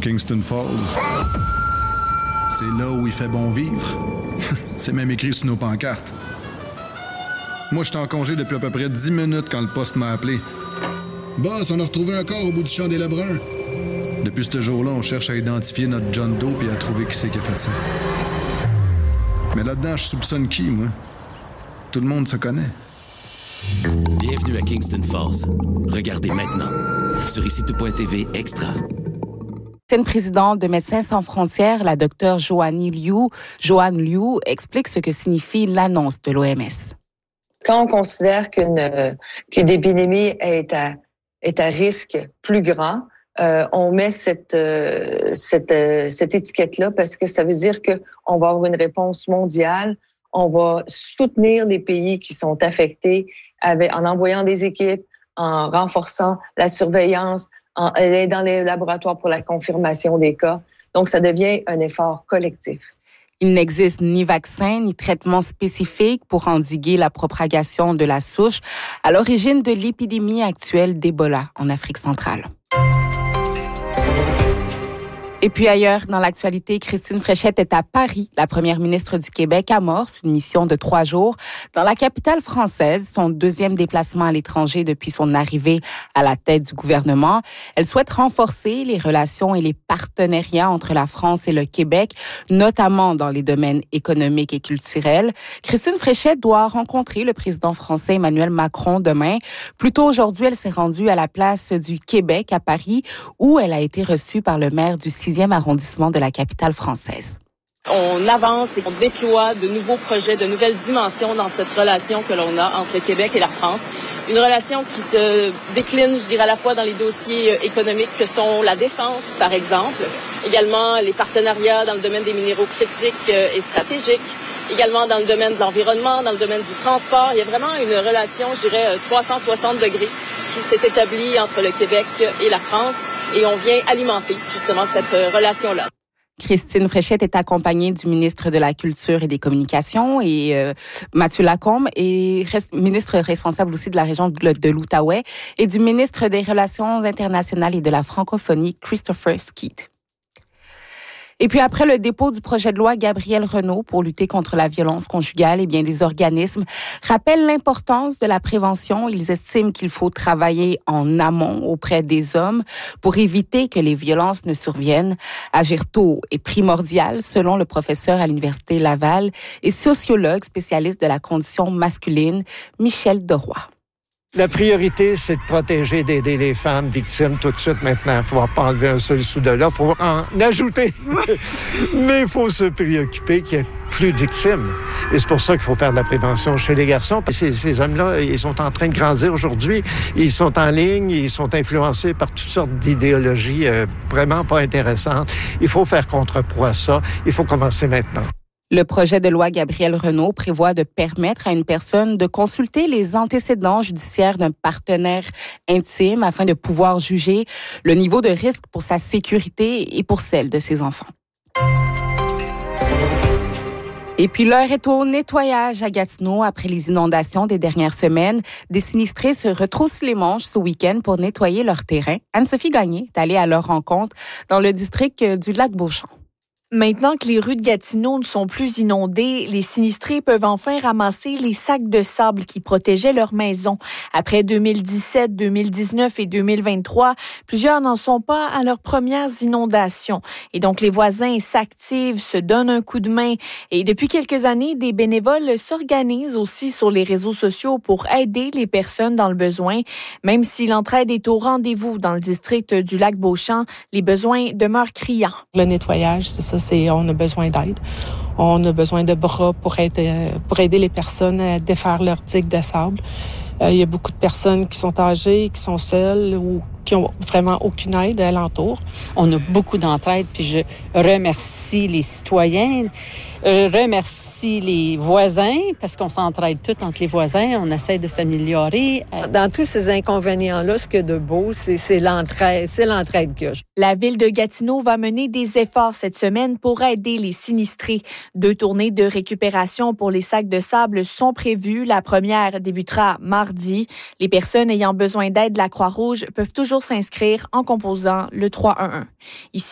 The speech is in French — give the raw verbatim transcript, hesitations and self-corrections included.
Kingston Falls. C'est là où il fait bon vivre. C'est même écrit sur nos pancartes. Moi, j'étais en congé depuis à peu près dix minutes quand le poste m'a appelé. Boss, on a retrouvé un corps au bout du champ des Lebrun. Depuis ce jour-là, on cherche à identifier notre John Doe et à trouver qui c'est qui a fait ça. Mais là-dedans, je soupçonne qui, moi? Tout le monde se connaît. Bienvenue à Kingston Falls. Regardez maintenant sur ici tout point t v Extra. C'est une présidente de Médecins sans frontières, la docteure Joanne Liu. Joanne Liu explique ce que signifie l'annonce de l'O M S. Quand on considère qu'une, qu'une épidémie est à, est à risque plus grand, euh, on met cette, euh, cette, euh, cette étiquette-là parce que ça veut dire qu'on va avoir une réponse mondiale. On va soutenir les pays qui sont affectés avec, en envoyant des équipes, en renforçant la surveillance, en aidant les laboratoires pour la confirmation des cas. Donc, ça devient un effort collectif. Il n'existe ni vaccin ni traitement spécifique pour endiguer la propagation de la souche à l'origine de l'épidémie actuelle d'Ebola en Afrique centrale. Et puis ailleurs, dans l'actualité, Christine Fréchette est à Paris. La première ministre du Québec amorce une mission de trois jours dans la capitale française, son deuxième déplacement à l'étranger depuis son arrivée à la tête du gouvernement. Elle souhaite renforcer les relations et les partenariats entre la France et le Québec, notamment dans les domaines économiques et culturels. Christine Fréchette doit rencontrer le président français Emmanuel Macron demain. Plus tôt aujourd'hui, elle s'est rendue à la place du Québec à Paris, où elle a été reçue par le maire du sixième arrondissement de la capitale française. On avance et on déploie de nouveaux projets, de nouvelles dimensions dans cette relation que l'on a entre le Québec et la France. Une relation qui se décline, je dirais, à la fois dans les dossiers économiques que sont la défense, par exemple, également les partenariats dans le domaine des minéraux critiques et stratégiques, également dans le domaine de l'environnement, dans le domaine du transport. Il y a vraiment une relation, je dirais, trois cent soixante degrés qui s'est établie entre le Québec et la France et on vient alimenter justement cette relation-là. Christine Fréchette est accompagnée du ministre de la Culture et des Communications et euh, Mathieu Lacombe, et res- ministre responsable aussi de la région de, de l'Outaouais, et du ministre des Relations internationales et de la francophonie, Christopher Skeet. Et puis après le dépôt du projet de loi Gabriel Renault pour lutter contre la violence conjugale, eh bien des organismes rappellent l'importance de la prévention. Ils estiment qu'il faut travailler en amont auprès des hommes pour éviter que les violences ne surviennent. Agir tôt est primordial, selon le professeur à l'Université Laval et sociologue spécialiste de la condition masculine, Michel Deroy. La priorité, c'est de protéger, d'aider les femmes victimes tout de suite maintenant. Il ne faut pas enlever un seul sou de là, il faut en ajouter. Mais il faut se préoccuper qu'il y ait plus de victimes. Et c'est pour ça qu'il faut faire de la prévention chez les garçons. Puis ces, ces hommes-là, ils sont en train de grandir aujourd'hui. Ils sont en ligne, ils sont influencés par toutes sortes d'idéologies euh, vraiment pas intéressantes. Il faut faire contrepoids à ça. Il faut commencer maintenant. Le projet de loi Gabriel Renault prévoit de permettre à une personne de consulter les antécédents judiciaires d'un partenaire intime afin de pouvoir juger le niveau de risque pour sa sécurité et pour celle de ses enfants. Et puis l'heure est au nettoyage à Gatineau après les inondations des dernières semaines. Des sinistrés se retroussent les manches ce week-end pour nettoyer leur terrain. Anne-Sophie Gagné est allée à leur rencontre dans le district du Lac-Beauchamp. Maintenant que les rues de Gatineau ne sont plus inondées, les sinistrés peuvent enfin ramasser les sacs de sable qui protégeaient leurs maisons. Après deux mille dix-sept, deux mille dix-neuf et deux mille vingt-trois, plusieurs n'en sont pas à leurs premières inondations. Et donc, les voisins s'activent, se donnent un coup de main. Et depuis quelques années, des bénévoles s'organisent aussi sur les réseaux sociaux pour aider les personnes dans le besoin. Même si l'entraide est au rendez-vous dans le district du Lac-Beauchamp, les besoins demeurent criants. Le nettoyage, c'est ça. C'est, on a besoin d'aide. On a besoin de bras pour aider, pour aider les personnes à défaire leurs digues de sable. Euh, il y a beaucoup de personnes qui sont âgées, qui sont seules ou qui ont vraiment aucune aide alentour. On a beaucoup d'entraide, puis je remercie les citoyens, je remercie les voisins, parce qu'on s'entraide tous entre les voisins, on essaie de s'améliorer. Dans tous ces inconvénients-là, ce qu'il y a de beau, c'est, c'est l'entraide, c'est l'entraide qu'il y a. La ville de Gatineau va mener des efforts cette semaine pour aider les sinistrés. Deux tournées de récupération pour les sacs de sable sont prévues. La première débutera mardi. Les personnes ayant besoin d'aide de la Croix-Rouge peuvent toujours s'inscrire en composant le trois un un. Ici